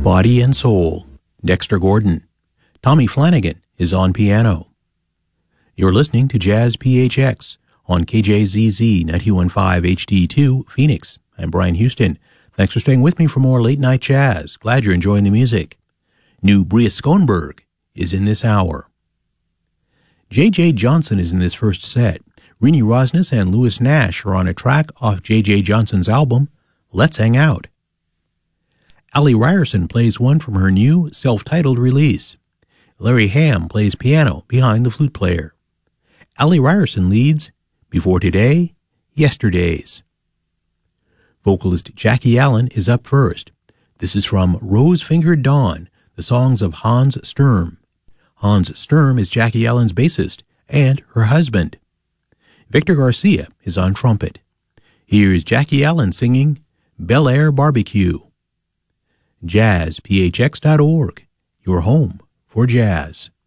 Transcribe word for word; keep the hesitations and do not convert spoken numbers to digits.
Body and Soul, Dexter Gordon. Tommy Flanagan is on piano. You're listening to Jazz P H X on K J Z Z ninety-one point five H D two, Phoenix. I'm Brian Houston. Thanks for staying with me for more late-night jazz. Glad you're enjoying the music. New Bria Schoenberg is in this hour. J J. Johnson is in this first set. Renee Rosnes and Louis Nash are on a track off J J. Johnson's album, Let's Hang Out. Allie Ryerson plays one from her new self-titled release. Larry Hamm plays piano behind the flute player. Allie Ryerson leads Before Today, Yesterdays. Vocalist Jackie Allen is up first. This is from Rose-Fingered Dawn, the songs of Hans Sturm. Hans Sturm is Jackie Allen's bassist and her husband. Victor Garcia is on trumpet. Here's Jackie Allen singing Bel Air Barbecue. jazz P H X dot org, your home for jazz.